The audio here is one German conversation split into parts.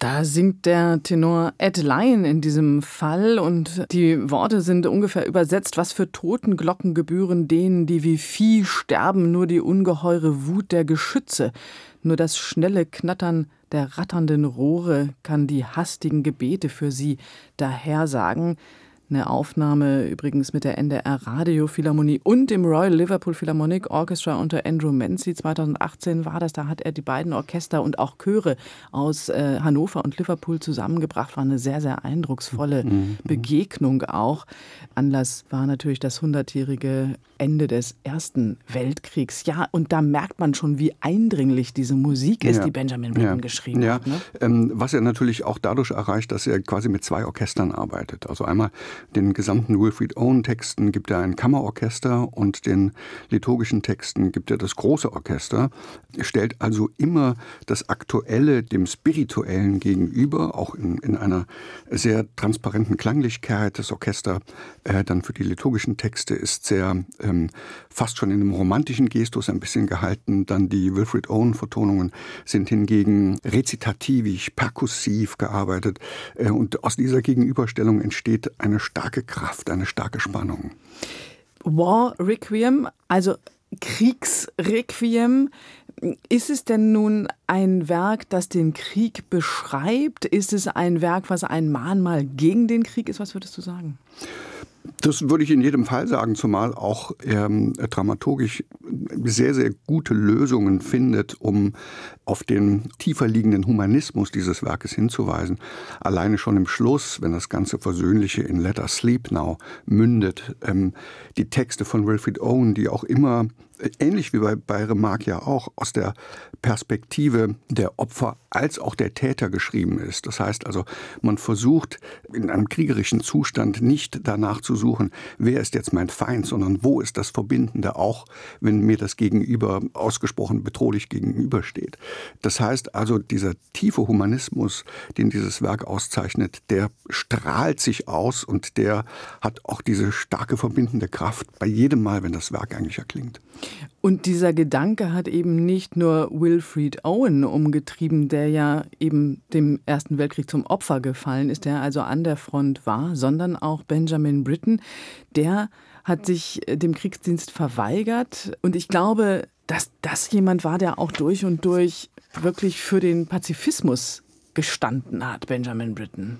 Da singt der Tenor Ed Lyon in diesem Fall und die Worte sind ungefähr übersetzt: Was für Totenglocken gebühren denen, die wie Vieh sterben, nur die ungeheure Wut der Geschütze, nur das schnelle Knattern der ratternden Rohre kann die hastigen Gebete für sie dahersagen. Eine Aufnahme übrigens mit der NDR Radiophilharmonie und dem Royal Liverpool Philharmonic Orchestra unter Andrew Menzies. 2018 war das, da hat er die beiden Orchester und auch Chöre aus Hannover und Liverpool zusammengebracht. War eine sehr, sehr eindrucksvolle Begegnung auch. Anlass war natürlich das 100-jährige Ende des Ersten Weltkriegs. Ja, und da merkt man schon, wie eindringlich diese Musik ist, die Benjamin Britten geschrieben hat. Ne? Was er natürlich auch dadurch erreicht, dass er quasi mit 2 Orchestern arbeitet. Also einmal den gesamten Wilfred Owen-Texten gibt er ein Kammerorchester und den liturgischen Texten gibt er das große Orchester. Er stellt also immer das Aktuelle dem Spirituellen gegenüber, auch in einer sehr transparenten Klanglichkeit. Das Orchester dann für die liturgischen Texte ist sehr fast schon in einem romantischen Gestus ein bisschen gehalten. Dann die Wilfred Owen-Vertonungen sind hingegen rezitativ, perkussiv gearbeitet. Und aus dieser Gegenüberstellung entsteht eine starke Kraft, eine starke Spannung. War Requiem, also Kriegsrequiem. Ist es denn nun ein Werk, das den Krieg beschreibt? Ist es ein Werk, was ein Mahnmal gegen den Krieg ist? Was würdest du sagen? Das würde ich in jedem Fall sagen, zumal auch er dramaturgisch sehr, sehr gute Lösungen findet, um auf den tiefer liegenden Humanismus dieses Werkes hinzuweisen. Alleine schon im Schluss, wenn das ganze Versöhnliche in Let Us Sleep Now mündet, die Texte von Wilfred Owen, die auch immer, ähnlich wie bei Remarque ja auch, aus der Perspektive der Opfer als auch der Täter geschrieben ist. Das heißt also, man versucht in einem kriegerischen Zustand nicht danach zu suchen, wer ist jetzt mein Feind, sondern wo ist das Verbindende, auch wenn mir das Gegenüber ausgesprochen bedrohlich gegenübersteht. Das heißt also, dieser tiefe Humanismus, den dieses Werk auszeichnet, der strahlt sich aus und der hat auch diese starke verbindende Kraft bei jedem Mal, wenn das Werk eigentlich erklingt. Und dieser Gedanke hat eben nicht nur Wilfred Owen umgetrieben, der ja eben dem Ersten Weltkrieg zum Opfer gefallen ist, der also an der Front war, sondern auch Benjamin Britten. Der hat sich dem Kriegsdienst verweigert. Und ich glaube, dass das jemand war, der auch durch und durch wirklich für den Pazifismus gestanden hat, Benjamin Britten.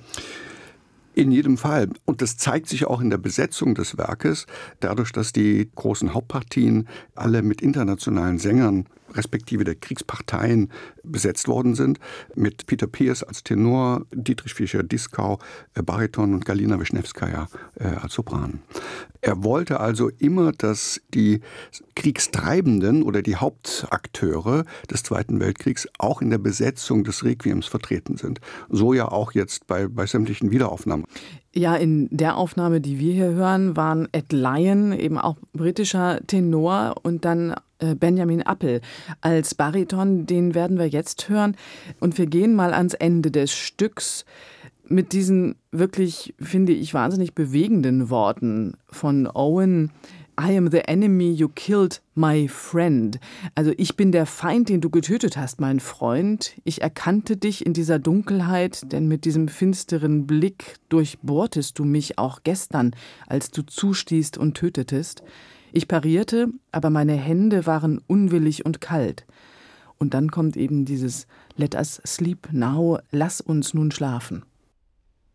In jedem Fall. Und das zeigt sich auch in der Besetzung des Werkes, dadurch, dass die großen Hauptpartien alle mit internationalen Sängern respektive der Kriegsparteien besetzt worden sind, mit Peter Pears als Tenor, Dietrich Fischer-Dieskau, Bariton und Galina Wischnewskaja als Sopran. Er wollte also immer, dass die Kriegstreibenden oder die Hauptakteure des Zweiten Weltkriegs auch in der Besetzung des Requiems vertreten sind. So ja auch jetzt bei sämtlichen Wiederaufnahmen. Ja, in der Aufnahme, die wir hier hören, waren Ed Lyon, eben auch britischer Tenor, und dann Benjamin Appel als Bariton. Den werden wir jetzt hören. Und wir gehen mal ans Ende des Stücks mit diesen wirklich, finde ich, wahnsinnig bewegenden Worten von Owen. I am the enemy you killed, my friend. Also ich bin der Feind, den du getötet hast, mein Freund. Ich erkannte dich in dieser Dunkelheit, denn mit diesem finsteren Blick durchbohrtest du mich auch gestern, als du zustießt und tötetest. Ich parierte, aber meine Hände waren unwillig und kalt. Und dann kommt eben dieses Let us sleep now, lass uns nun schlafen.